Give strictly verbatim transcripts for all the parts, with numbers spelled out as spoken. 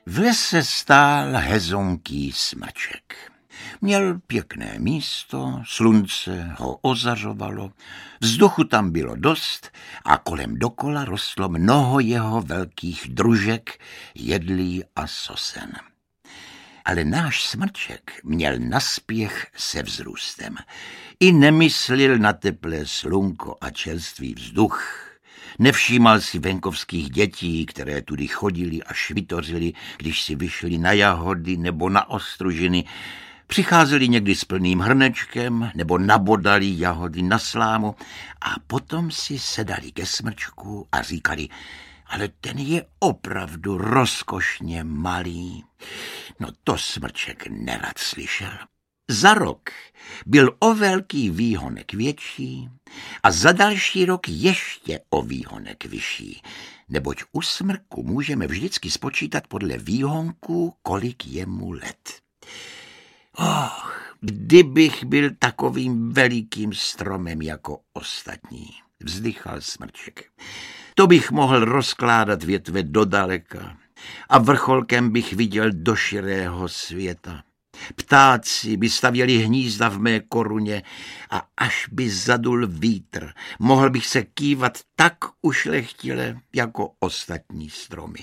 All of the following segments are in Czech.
V lese stál hezonký smrček. Měl pěkné místo, slunce ho ozařovalo, vzduchu tam bylo dost a kolem dokola rostlo mnoho jeho velkých družek, jedlí a sosen. Ale náš smrček měl naspěch se vzrůstem. I nemyslil na teplé slunko a čerstvý vzduch. Nevšímal si venkovských dětí, které tudy chodili a švitořili, když si vyšli na jahody nebo na ostružiny. Přicházeli někdy s plným hrnečkem nebo nabodali jahody na slámu a potom si sedali ke smrčku a říkali: ale ten je opravdu rozkošně malý. No to smrček nerad slyšel. Za rok byl o velký výhonek větší a za další rok ještě o výhonek vyšší, neboť u smrku můžeme vždycky spočítat podle výhonku, kolik je mu let. Och, kdybych byl takovým velikým stromem jako ostatní, vzdychal smrček. To bych mohl rozkládat větve dodaleka a vrcholkem bych viděl do širého světa. Ptáci by stavěli hnízda v mé koruně a až by zadul vítr, mohl bych se kývat tak ušlechtile jako ostatní stromy.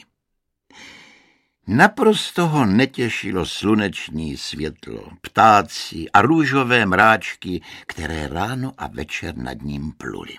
Naprosto ho netěšilo sluneční světlo, ptáci a růžové mráčky, které ráno a večer nad ním pluly.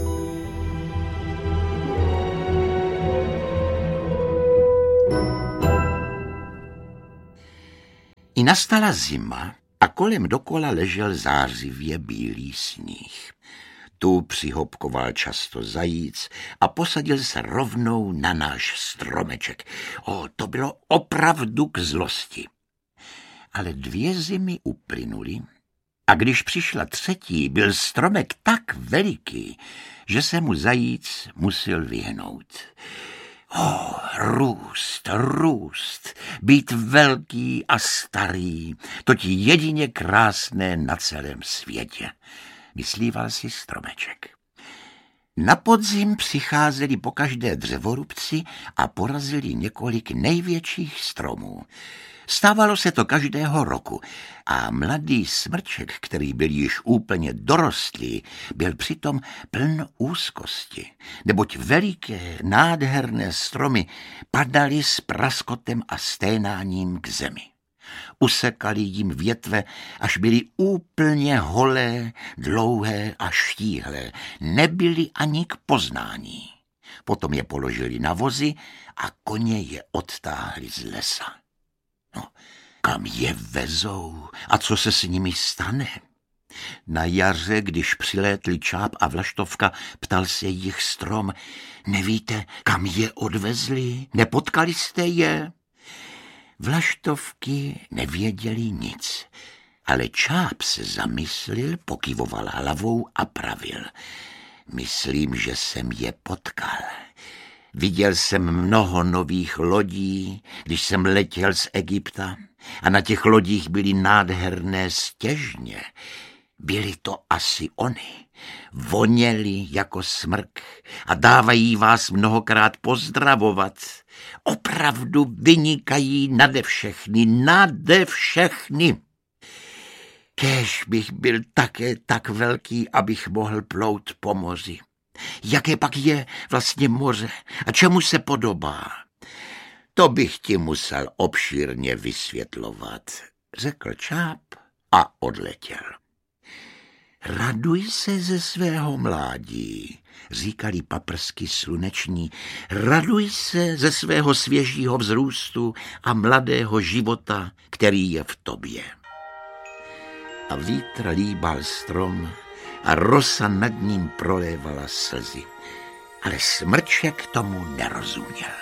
I nastala zima a kolem dokola ležel zářivě bílý sníh. Tu přihopkoval často zajíc a posadil se rovnou na náš stromeček. O, to bylo opravdu k zlosti. Ale dvě zimy uplynuly a když přišla třetí, byl stromek tak veliký, že se mu zajíc musel vyhnout. O, růst, růst, být velký a starý, to ti jedině krásné na celém světě, myslíval si stromeček. Na podzim přicházeli pokaždé dřevorubci a porazili několik největších stromů. Stávalo se to každého roku a mladý smrček, který byl již úplně dorostlý, byl přitom pln úzkosti, neboť veliké, nádherné stromy padaly s praskotem a sténáním k zemi. Usekali jim větve, až byly úplně holé, dlouhé a štíhlé, nebyly ani k poznání. Potom je položili na vozy a koně je odtáhli z lesa. No, kam je vezou a co se s nimi stane? Na jaře, když přilétli Čáp a Vlaštovka, ptal se jich strom: nevíte, kam je odvezli? Nepotkali jste je? Vlaštovky nevěděli nic, ale Čáp se zamyslil, pokyvoval hlavou a pravil: myslím, že jsem je potkal. Viděl jsem mnoho nových lodí, když jsem letěl z Egypta, a na těch lodích byly nádherné stěžně. Byly to asi oni. Voněli jako smrk a dávají vás mnohokrát pozdravovat. Opravdu vynikají nade všechny, nade všechny. Kéž bych byl také tak velký, abych mohl plout po moři. Jaké pak je vlastně moře a čemu se podobá? To bych ti musel obšírně vysvětlovat, řekl Čáp a odletěl. Raduj se ze svého mládí, říkali paprsky sluneční, raduj se ze svého svěžího vzrůstu a mladého života, který je v tobě. A vítr líbal strom a rosa nad ním prolévala slzy, ale smrček tomu nerozuměl.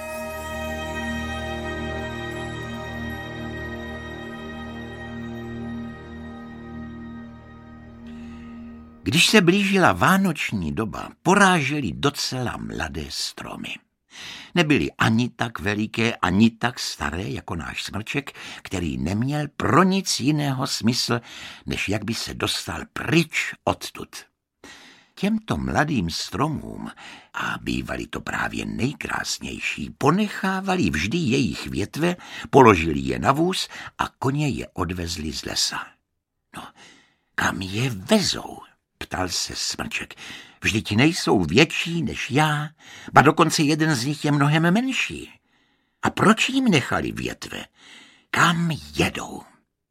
Když se blížila vánoční doba, porážely docela mladé stromy. Nebyly ani tak veliké, ani tak staré jako náš smrček, který neměl pro nic jiného smysl, než jak by se dostal pryč odtud. Těmto mladým stromům, a bývaly to právě nejkrásnější, ponechávali vždy jejich větve, položili je na vůz a koně je odvezli z lesa. No, kam je vezou? Ptal se Smrček. Vždyť nejsou větší než já, ba dokonce jeden z nich je mnohem menší. A proč jim nechali větve? Kam jedou?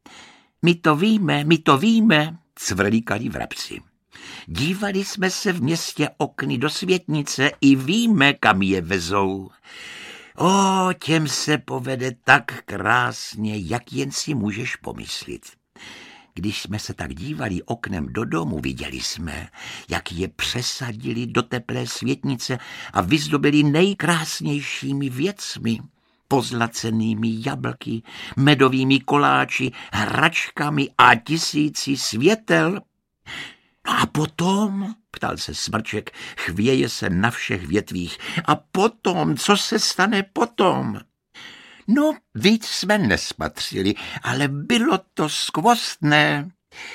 My to víme, my to víme, cvrlíkali vrabci. Dívali jsme se v městě okny do světnice i víme, kam je vezou. O, těm se povede tak krásně, jak jen si můžeš pomyslit. Když jsme se tak dívali oknem do domu, viděli jsme, jak je přesadili do teplé světnice a vyzdobili nejkrásnějšími věcmi, pozlacenými jablky, medovými koláči, hračkami a tisíci světel. No a potom, ptal se Smrček, chvěje se na všech větvích, a potom, co se stane potom? No, víc jsme nespatřili, ale bylo to skvostné.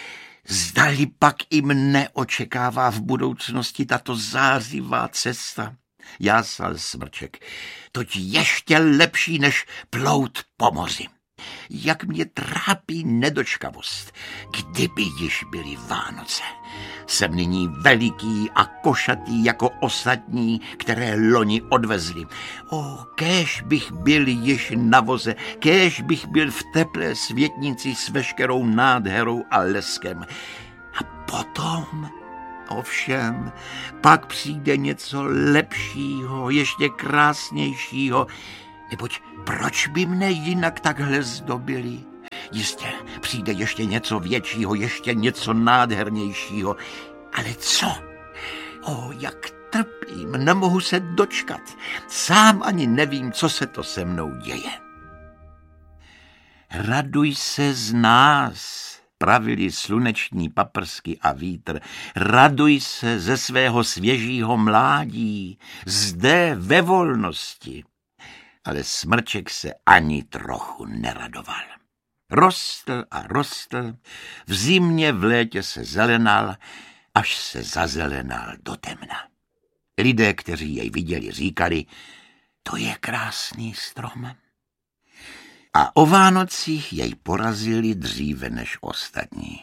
Zdali pak i mne očekává v budoucnosti tato zářivá cesta. Jásal Smrček, toť ještě lepší než plout po moři. Jak mě trápí nedočkavost, kdyby již byly Vánoce. Jsem nyní veliký a košatý jako ostatní, které loni odvezli. O, kéž bych byl již na voze, kéž bych byl v teplé světnici s veškerou nádherou a leskem. A potom, ovšem, pak přijde něco lepšího, ještě krásnějšího, neboť proč by mne jinak takhle zdobili? Jistě, přijde ještě něco většího, ještě něco nádhernějšího. Ale co? O, jak trpím, nemohu se dočkat. Sám ani nevím, co se to se mnou děje. Raduj se z nás, pravili sluneční paprsky a vítr. Raduj se ze svého svěžího mládí, zde ve volnosti. Ale Smrček se ani trochu neradoval. Rostl a rostl, v zimě v létě se zelenal, až se zazelenal do temna. Lidé, kteří jej viděli, říkali, to je krásný strom. A o Vánocích jej porazili dříve než ostatní.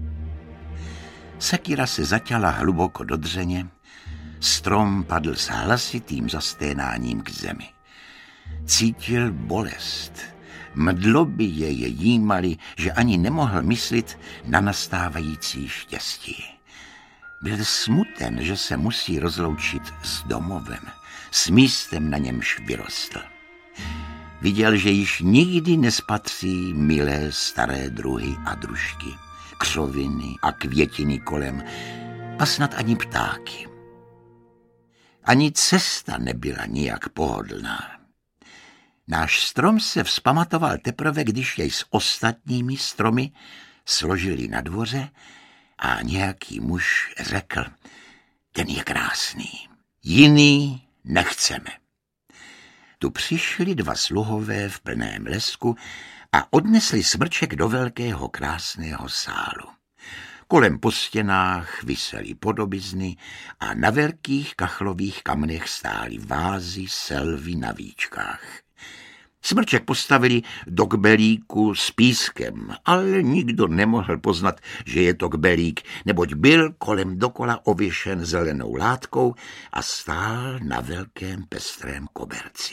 Sekira se zaťala hluboko do dřeně, strom padl s hlasitým zasténáním k zemi. Cítil bolest. Mdloby jej jímaly, že ani nemohl myslit na nastávající štěstí. Byl smuten, že se musí rozloučit s domovem, s místem, na němž vyrostl. Viděl, že již nikdy nespatří milé staré druhy a družky, křoviny a květiny kolem, a snad ani ptáky. Ani cesta nebyla nijak pohodlná. Náš strom se vzpamatoval teprve, když jej s ostatními stromy složili na dvoře a nějaký muž řekl, ten je krásný, jiný nechceme. Tu přišli dva sluhové v plném lesku a odnesli Smrček do velkého krásného sálu. Kolem po stěnách visely podobizny a na velkých kachlových kamnech stály vázy selvy na víčkách. Smrček postavili do kbelíku s pískem, ale nikdo nemohl poznat, že je to kbelík, neboť byl kolem dokola ověšen zelenou látkou a stál na velkém pestrém koberci.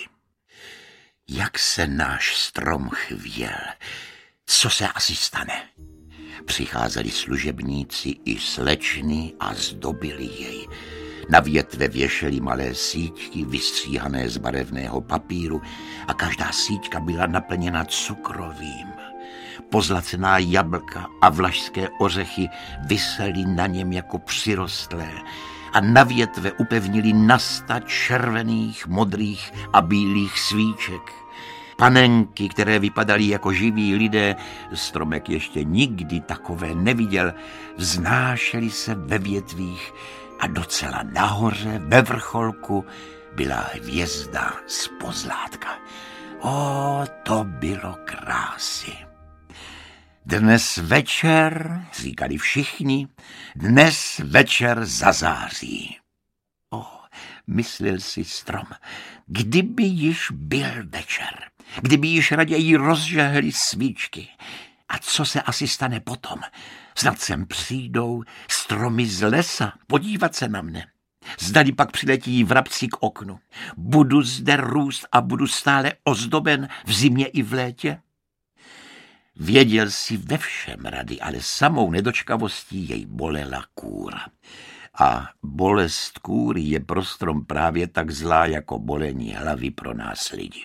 Jak se náš strom chvěl, co se asi stane? Přicházeli služebníci i slečny a zdobili jej. Na větve věšely malé síťky vystříhané z barevného papíru a každá síťka byla naplněna cukrovým. Pozlacená jablka a vlašské ořechy visely na něm jako přirostlé a na větve upevnili nasta červených, modrých a bílých svíček. Panenky, které vypadaly jako živí lidé, stromek ještě nikdy takové neviděl, vznášely se ve větvích a docela nahoře, ve vrcholku, byla hvězda z pozlátka. O, to bylo krásy. Dnes večer, říkali všichni, dnes večer zazáří. O, myslel si Strom, kdyby již byl večer, kdyby již raději rozžehli svíčky. A co se asi stane potom? Snad sem přijdou stromy z lesa podívat se na mne. Zdali pak přiletí vrabci k oknu. Budu zde růst a budu stále ozdoben v zimě i v létě? Věděl si ve všem rady, ale samou nedočkavostí jej bolela kůra. A bolest kůry je pro strom právě tak zlá jako bolení hlavy pro nás lidi.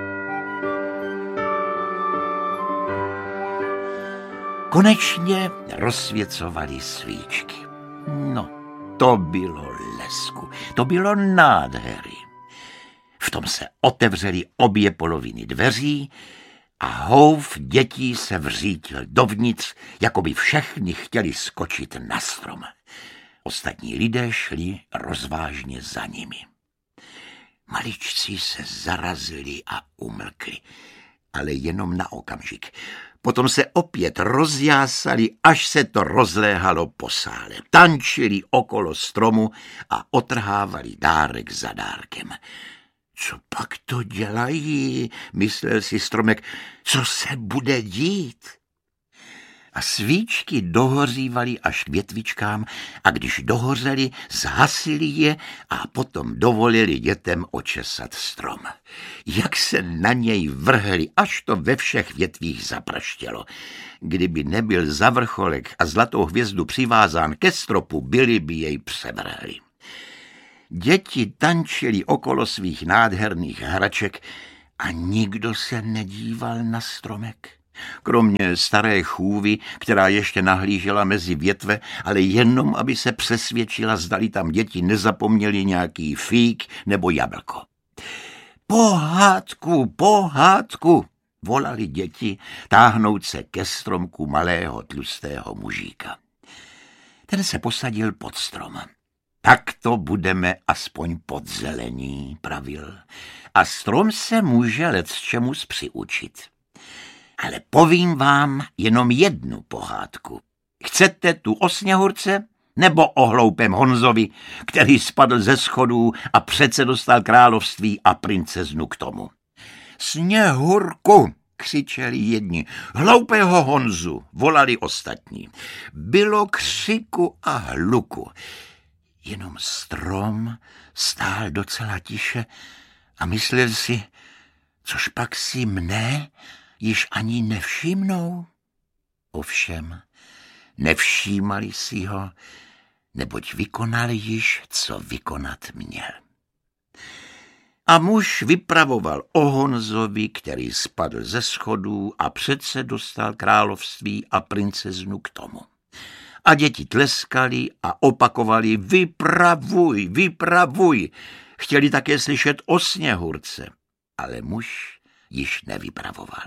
Konečně rozsvěcovali svíčky. No, to bylo lesku, to bylo nádhery. V tom se otevřely obě poloviny dveří a houf dětí se vřítil dovnitř, jako by všechny chtěli skočit na strom. Ostatní lidé šli rozvážně za nimi. Maličci se zarazili a umlkli, ale jenom na okamžik. Potom se opět rozjásali, až se to rozléhalo po sále. Tančili okolo stromu a otrhávali dárek za dárkem. Co pak to dělají, myslel si Stromek, co se bude dít? A svíčky dohořívaly až k větvičkám a když dohořely, zhasili je a potom dovolili dětem očesat strom. Jak se na něj vrhli, až to ve všech větvích zapraštělo. Kdyby nebyl za vrcholek a zlatou hvězdu přivázán ke stropu, byli by jej převrhli. Děti tančili okolo svých nádherných hraček a nikdo se nedíval na Stromek. Kromě staré chůvy, která ještě nahlížela mezi větve, ale jenom, aby se přesvědčila, zdali tam děti nezapomněli nějaký fík nebo jablko. Pohádku, pohádku, volali děti, táhnout se ke stromku malého tlustého mužíka. Ten se posadil pod strom. Tak to budeme aspoň pod zelení, pravil. A strom se může lecčemus přiučit. Ale povím vám jenom jednu pohádku. Chcete tu o Sněhurce nebo o hloupém Honzovi, který spadl ze schodů a přece dostal království a princeznu k tomu? Sněhurku, křičeli jedni. Hloupého Honzu, volali ostatní. Bylo křiku a hluku. Jenom strom stál docela tiše a myslel si, což pak si mne již ani nevšimnou. Ovšem, nevšímali si ho, neboť vykonal již, co vykonat měl. A muž vypravoval o Honzovi, který spadl ze schodů a přece dostal království a princeznu k tomu. A děti tleskali a opakovali vypravuj, vypravuj. Chtěli také slyšet o Sněhurce, ale muž již nevypravoval.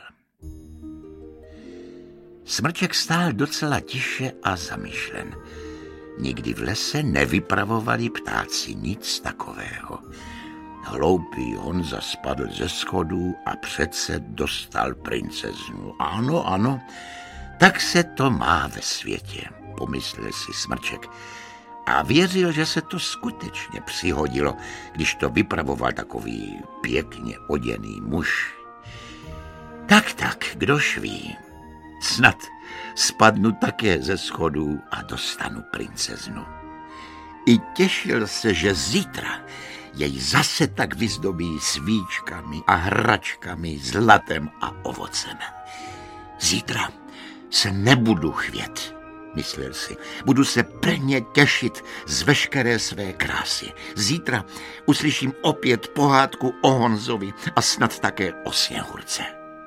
Smrček stál docela tiše a zamyšlen. Nikdy v lese nevypravovali ptáci nic takového. Hloupý Honza spadl ze schodů a přece dostal princeznu. Ano, ano, tak se to má ve světě, pomyslel si Smrček. A věřil, že se to skutečně přihodilo, když to vypravoval takový pěkně oděný muž. Tak, tak, kdož ví, snad spadnu také ze schodů a dostanu princeznu. I těšil se, že zítra jej zase tak vyzdobí svíčkami a hračkami, zlatem a ovocem. Zítra se nebudu chvět, myslel si. Budu se plně těšit z veškeré své krásy. Zítra uslyším opět pohádku o Honzovi a snad také o Sněhurce.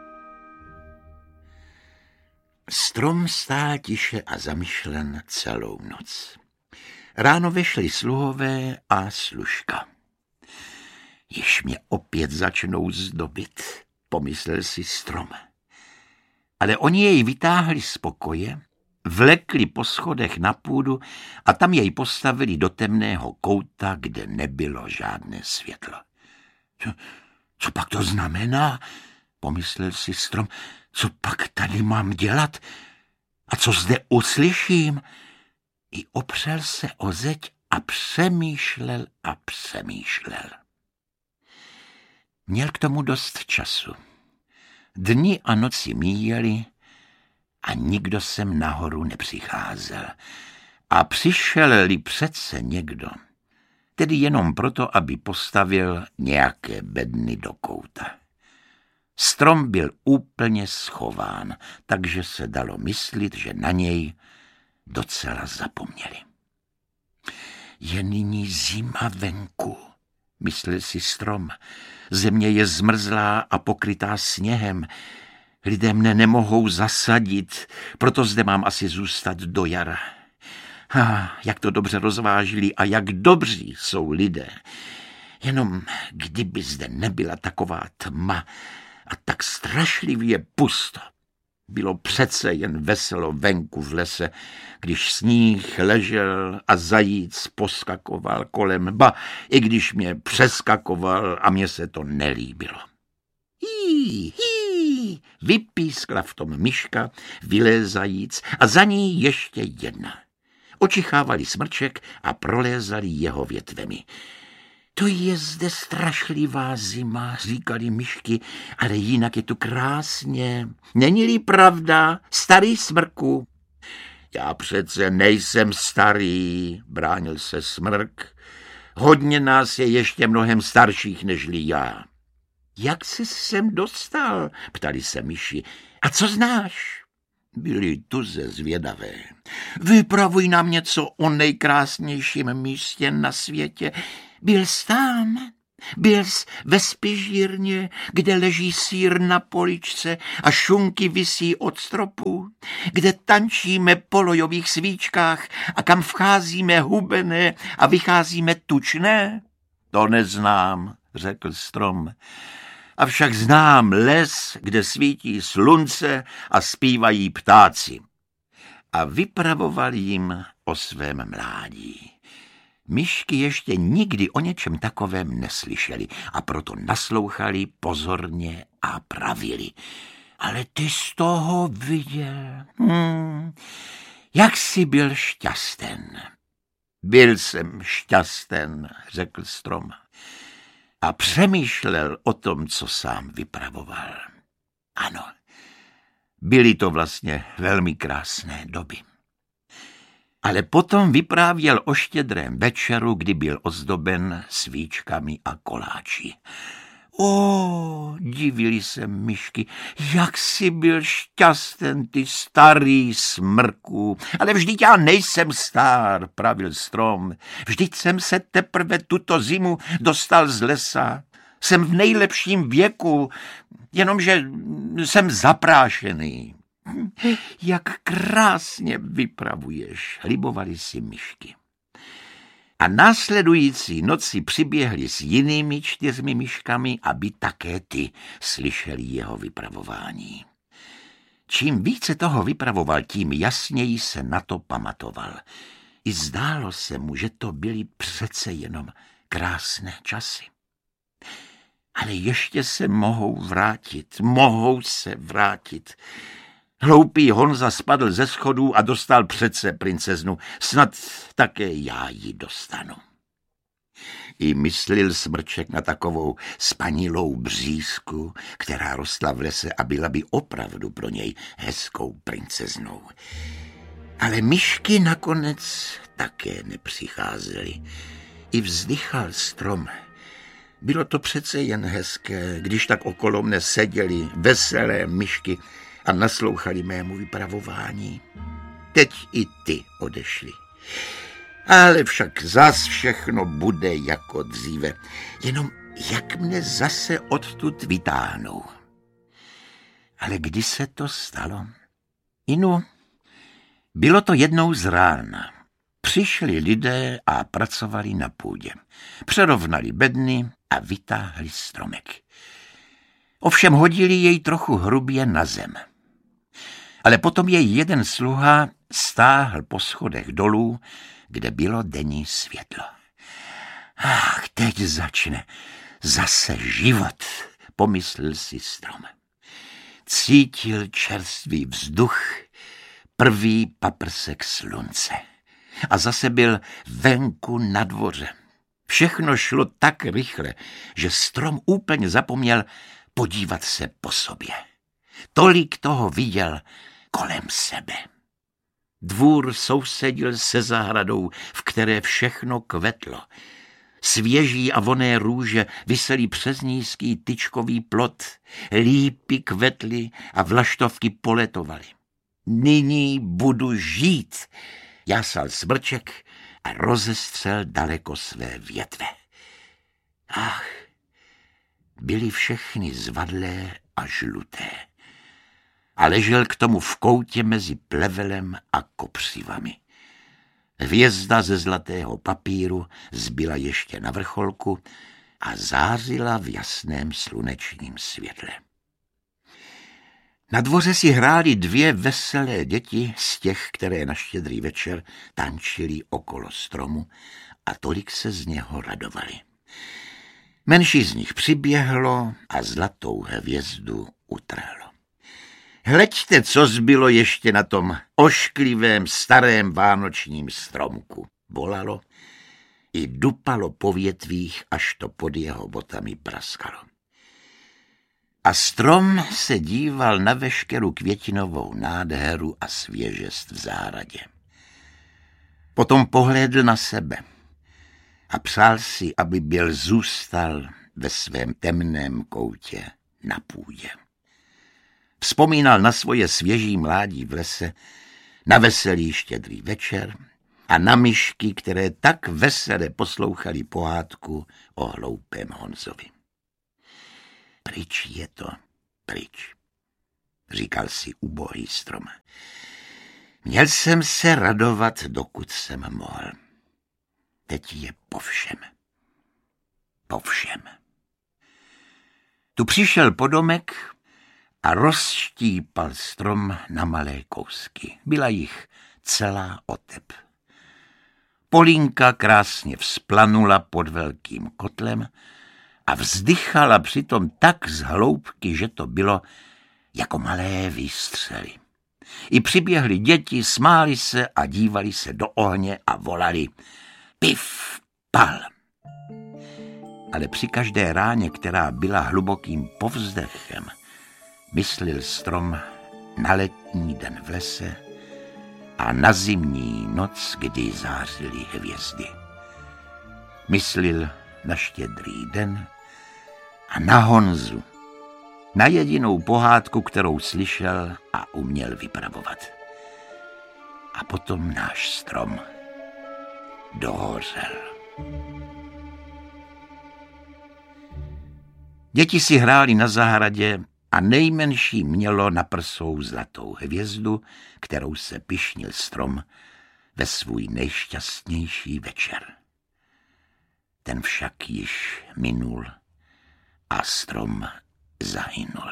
Strom stál tiše a zamyšlen celou noc. Ráno vešli sluhové a služka. Již mě opět začnou zdobit, pomyslel si Strom. Ale oni jej vytáhli z pokoje, vlekli po schodech na půdu a tam jej postavili do temného kouta, kde nebylo žádné světlo. Co, co pak to znamená? Pomyslel si Strom. Co pak tady mám dělat? A co zde uslyším? I opřel se o zeď a přemýšlel a přemýšlel. Měl k tomu dost času. Dny a noci míjeli a nikdo sem nahoru nepřicházel. A přišel-li přece někdo, tedy jenom proto, aby postavil nějaké bedny do kouta. Strom byl úplně schován, takže se dalo myslit, že na něj docela zapomněli. Je nyní zima venku, myslel si Strom. Země je zmrzlá a pokrytá sněhem. Lidé mne nemohou zasadit, proto zde mám asi zůstat do jara. Ah, jak to dobře rozvážili a jak dobří jsou lidé. Jenom kdyby zde nebyla taková tma a tak strašlivě pusto. Bylo přece jen veselo venku v lese, když sníh ležel a zajíc poskakoval kolem, ba i když mě přeskakoval a mně se to nelíbilo. Hí, hí, vypískla v tom myška, vylézajíc a za ní ještě jedna. Očichávali smrček a prolézali jeho větvemi. To je zde strašlivá zima, říkali myšky, ale jinak je tu krásně. Není-li pravda, starý smrku? Já přece nejsem starý, bránil se smrk. Hodně nás je ještě mnohem starších nežli já. Jak jsi sem dostal? Ptali se myši. A co znáš? Byli tuze zvědavé. Vypravuj nám něco o nejkrásnějším místě na světě. Byl jsi tam? Byl jsi ve spižírně, kde leží sýr na poličce a šunky visí od stropu, kde tančíme po lojových svíčkách a kam vcházíme hubené a vycházíme tučné? To neznám, řekl Strom. Avšak znám les, kde svítí slunce a zpívají ptáci. A vypravoval jim o svém mládí. Myšky ještě nikdy o něčem takovém neslyšeli a proto naslouchali pozorně a pravili. Ale ty z toho viděl. Hmm, jak jsi byl šťasten. Byl jsem šťasten, řekl Strom. A přemýšlel o tom, co sám vypravoval. Ano, byly to vlastně velmi krásné doby. Ale potom vyprávěl o štědrém večeru, kdy byl ozdoben svíčkami a koláči. O, divili se myšky, jak jsi byl šťasten, ty starý smrku. Ale vždyť já nejsem star, pravil Strom. Vždyť jsem se teprve tuto zimu dostal z lesa. Jsem v nejlepším věku, jenomže jsem zaprášený. Jak krásně vypravuješ, libovali si myšky. A následující noci přiběhli s jinými čtyřmi myškami, aby také ty slyšeli jeho vypravování. Čím více toho vypravoval, tím jasněji se na to pamatoval. I zdálo se mu, že to byly přece jenom krásné časy. Ale ještě se mohou vrátit, mohou se vrátit. Hloupý Honza spadl ze schodů a dostal přece princeznu. Snad také já ji dostanu. I myslil smrček na takovou spanilou břízku, která rostla v lese a byla by opravdu pro něj hezkou princeznou. Ale myšky nakonec také nepřicházely. I vzdychal Strom. Bylo to přece jen hezké, když tak okolo mne seděli veselé myšky a naslouchali mému vypravování. Teď i ty odešli. Ale však zas všechno bude jako dříve. Jenom jak mne zase odtud vytáhnou. Ale kdy se to stalo? Inu, bylo to jednou z rána. Přišli lidé a pracovali na půdě. Přerovnali bedny a vytáhli stromek. Ovšem hodili jej trochu hrubě na zem. Ale potom jej jeden sluha stáhl po schodech dolů, kde bylo denní světlo. Ach, teď začne zase život, pomyslel si Strom. Cítil čerstvý vzduch, prvý paprsek slunce. A zase byl venku na dvoře. Všechno šlo tak rychle, že strom úplně zapomněl podívat se po sobě. Tolik toho viděl kolem sebe. Dvůr sousedil se zahradou, v které všechno kvetlo. Svěží a vonné růže visely přes nízký tyčkový plot, lípy kvetly a vlaštovky poletovaly. Nyní budu žít, jásal smrček a rozestřel daleko své větve. Ach, byly všechny zvadlé a žluté. A ležel k tomu v koutě mezi plevelem a kopřivami. Hvězda ze zlatého papíru zbyla ještě na vrcholku a zářila v jasném slunečním světle. Na dvoře si hrály dvě veselé děti z těch, které na Štědrý večer tančily okolo stromu a tolik se z něho radovali. Menší z nich přiběhlo a zlatou hvězdu utrhlo. Hleďte, co zbylo ještě na tom ošklivém starém vánočním stromku, volalo i dupalo po větvích, až to pod jeho botami praskalo. A strom se díval na veškerou květinovou nádheru a svěžest v zahradě. Potom pohlédl na sebe a přál si, aby byl zůstal ve svém temném koutě na půdě. Vzpomínal na svoje svěží mládí v lese, na veselý Štědrý večer a na myšky, které tak vesele poslouchali pohádku o hloupém Honzovi. Pryč je to, pryč, říkal si ubohý strom. Měl jsem se radovat, dokud jsem mohl. Teď je po všem. Po všem. Tu přišel podomek a rozštípal strom na malé kousky. Byla jich celá otep. Polínka krásně vzplanula pod velkým kotlem a vzdychala přitom tak z hloubky, že to bylo jako malé výstřely. I přiběhly děti, smáli se a dívali se do ohně a volali pif, pal. Ale při každé ráně, která byla hlubokým povzdechem, myslil strom na letní den v lese a na zimní noc, kdy zářily hvězdy. Myslil na Štědrý den a na Honzu, na jedinou pohádku, kterou slyšel a uměl vypravovat. A potom náš strom dohořel. Děti si hráli na zahradě a nejmenší mělo na prsou zlatou hvězdu, kterou se pyšnil strom ve svůj nejšťastnější večer. Ten však již minul a strom zahynul.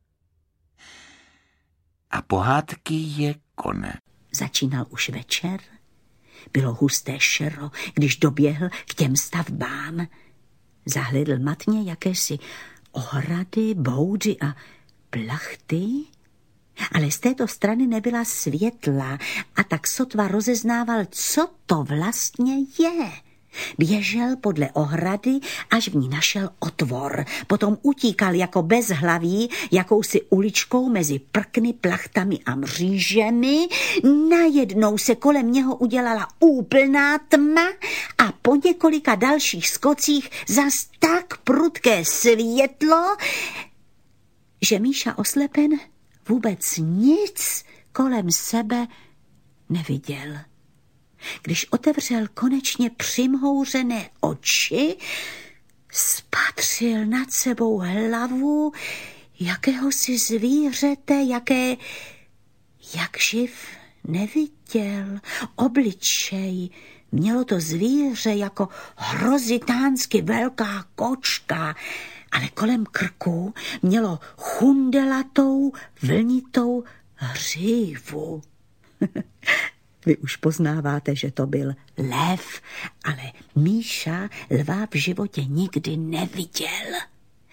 A pohádky je konec. Začínal už večer. Bylo husté šero, když doběhl k těm stavbám. Zahlédl matně jakési ohrady, boudy a plachty, ale z této strany nebyla světla a tak sotva rozeznával, co to vlastně je. Běžel podle ohrady, až v ní našel otvor. Potom utíkal jako bezhlaví jakousi uličkou mezi prkny, plachtami a mřížemi. Najednou se kolem něho udělala úplná tma a po několika dalších skocích zas tak prudké světlo, že Míša oslepen vůbec nic kolem sebe neviděl. Když otevřel konečně přimhouřené oči, spatřil nad sebou hlavu jakéhosi zvířete, jaké jak živ neviděl. Obličej mělo to zvíře jako hrozitánsky velká kočka, ale kolem krku mělo chundelatou vlnitou hřívu. Vy už poznáváte, že to byl lev, ale Míša lva v životě nikdy neviděl.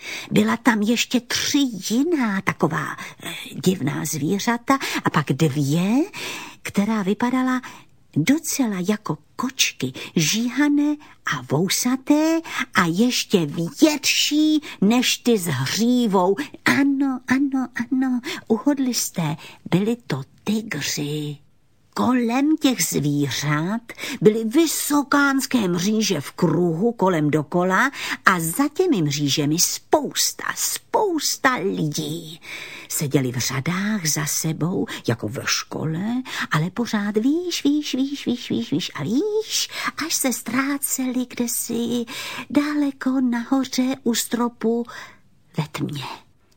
Byla tam ještě tři jiná taková divná zvířata a pak dvě, která vypadala docela jako kočky, žíhané a vousaté a ještě větší než ty s hřívou. Ano, ano, ano, uhodli jste, byli to tygři. Kolem těch zvířat byly vysokánské mříže v kruhu kolem dokola a za těmi mřížemi spousta, spousta lidí. Seděli v řadách za sebou, jako ve škole, ale pořád výš, výš, výš, výš, výš, výš a výš, až se ztráceli kdesi daleko nahoře u stropu ve tmě.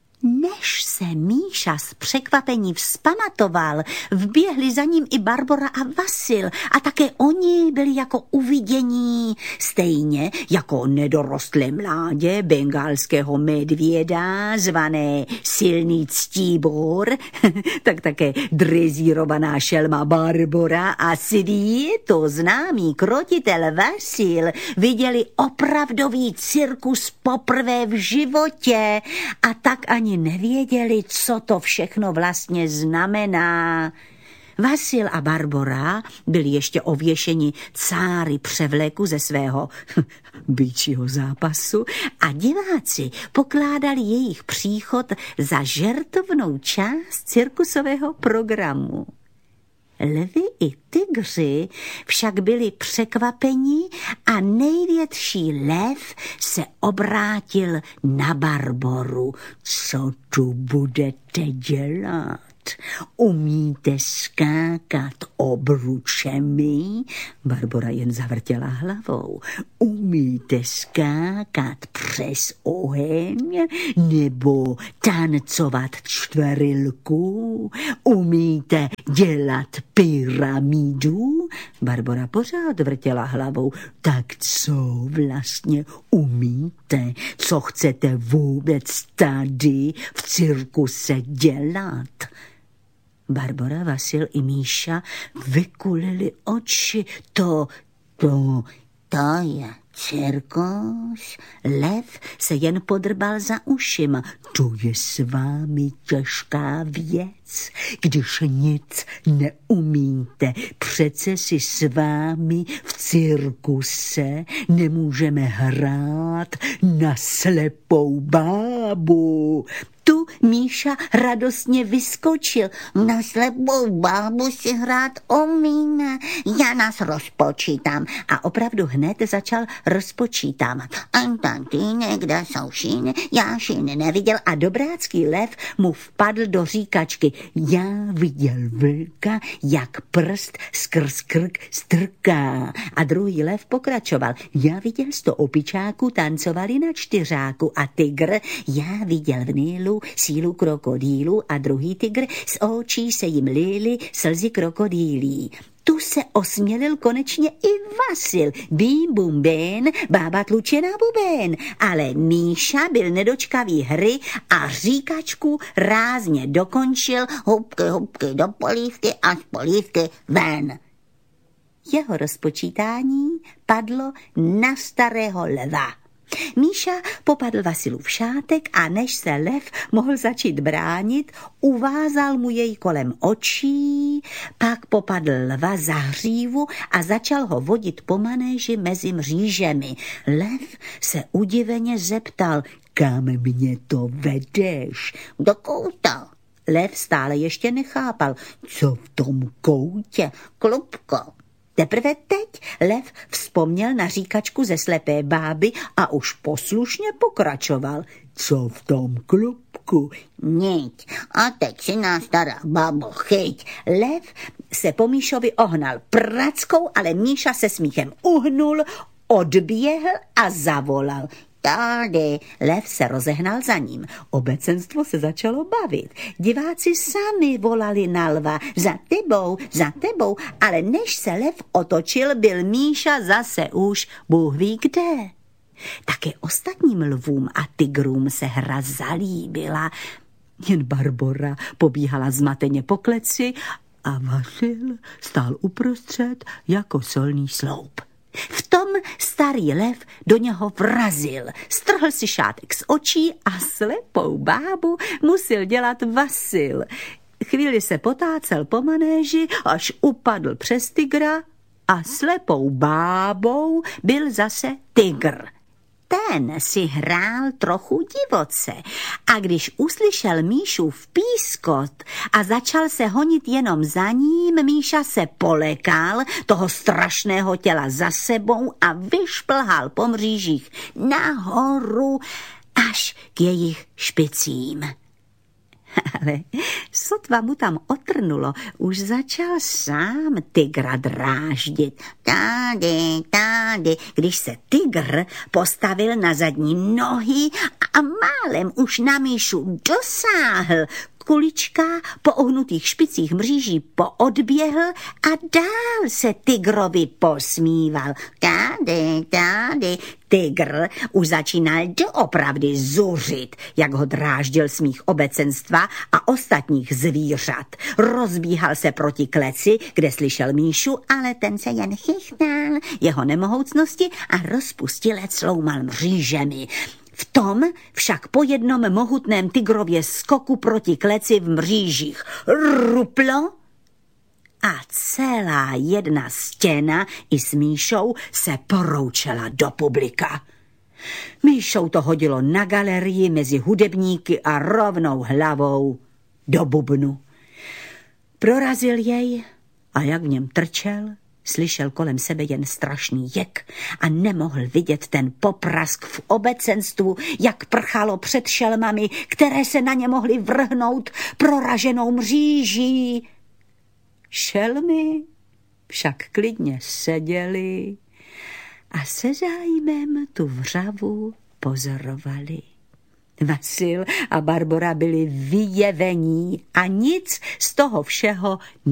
Než se Míša z překvapení vzpamatoval, vběhli za ním i Barbora a Vasil a také oni byli jako uvidění, stejně jako nedorostlé mládě bengalského medvěda, zvané Silný Ctíbor, tak také drezírovaná šelma Barbora a svý to známý krotitel Vasil viděli opravdový cirkus poprvé v životě a tak ani nevěděli, co to všechno vlastně znamená. Vasil a Barbora byli ještě ověšeni cáry převleku ze svého býčího zápasu a diváci pokládali jejich příchod za žertovnou část cirkusového programu. Lvi i tygři však byli překvapeni a největší lev se obrátil na Barboru. Co tu budete dělat? Umíte skákat obručemi? Barbora jen zavrtěla hlavou. Umíte skákat přes oheň nebo tancovat čtverilku? Umíte dělat pyramidu? Barbora pořád vrtěla hlavou. Tak co vlastně umíte? Co chcete vůbec tady v cirkuse dělat? Barbora, Vasil i Míša vykulili oči. To, to, to je cirkus? Lev se jen podrbal za ušima. To je s vámi těžká věc, když nic neumíte. Přece si s vámi v cirkuse nemůžeme hrát na slepou bábu. Tu Míša radostně vyskočil. Na slepou bábu si hrát umíme. Já nás rozpočítám. A opravdu hned začal rozpočítávat. Antantýne, kde jsou šíny? Já šíny neviděl a dobrácký lev mu vpadl do říkačky. Já viděl vlka, jak prst skrz krk strká. A druhý lev pokračoval. Já viděl sto opičáků tancovali na čtyřáku a tygr, já viděl v Nílu sílu krokodýlu a druhý tygr z očí se jim lily slzy krokodýlí. Tu se osmělil konečně i Vasil. Bím, bum, ben, bába tlučená buben. Ale Míša byl nedočkavý hry a říkačku rázně dokončil hubky, hubky do polívky a z polívky ven. Jeho rozpočítání padlo na starého lva. Míša popadl Vasilův šátek a než se lev mohl začít bránit, uvázal mu jej kolem očí, pak popadl lva za hřívu a začal ho vodit po manéži mezi mřížemi. Lev se udiveně zeptal, kam mě to vedeš? Do kouta. Lev stále ještě nechápal, co v tom koutě, klubko. Teprve teď lev vzpomněl na říkačku ze slepé báby a už poslušně pokračoval. Co v tom klubku? Nic. A teď si nás stará babo chyť. Lev se po Míšovi ohnal prackou, ale Míša se smíchem uhnul, odběhl a zavolal. Tady. Lev se rozehnal za ním. Obecenstvo se začalo bavit. Diváci sami volali na lva. Za tebou, za tebou. Ale než se lev otočil, byl Míša zase už Bůh ví kde. Také ostatním lvům a tygrům se hra zalíbila. Jen Barbora pobíhala zmateně po kleci a Vasil stál uprostřed jako solný sloup. V tom starý lev do něho vrazil, strhl si šátek z očí a slepou bábu musel dělat Vasil. Chvíli se potácel po manéži, až upadl přes tygra a slepou bábou byl zase tygr. Ten si hrál trochu divoce a když uslyšel Míšův pískot a začal se honit jenom za ním, Míša se polekal toho strašného těla za sebou a vyšplhal po mřížích nahoru až k jejich špicím. Ale sotva mu tam otrnulo, už začal sám tygra dráždit. Tady, tady, když se tygr postavil na zadní nohy a málem už na Míšu dosáhl, kulička po ohnutých špicích mříží poodběhl a dál se tygrovi posmíval. Tady, tady. Tygr už začínal doopravdy zuřit, jak ho dráždil smích obecenstva a ostatních zvířat. Rozbíhal se proti kleci, kde slyšel Míšu, ale ten se jen chychnal jeho nemohoucnosti a rozpustilec sloumal mřížemi. V tom však po jednom mohutném tygrově skoku proti kleci v mřížích ruplo a celá jedna stěna i s Míšou se poroučela do publika. Míšou to hodilo na galerii mezi hudebníky a rovnou hlavou do bubnu. Prorazil jej a jak v něm trčel, slyšel kolem sebe jen strašný jek a nemohl vidět ten poprask v obecenstvu, jak prchalo před šelmami, které se na ně mohly vrhnout proraženou mříží. Šelmy však klidně seděli a se zájmem tu vřavu pozorovali. Vasil a Barbora byli vyjevení a nic z toho všeho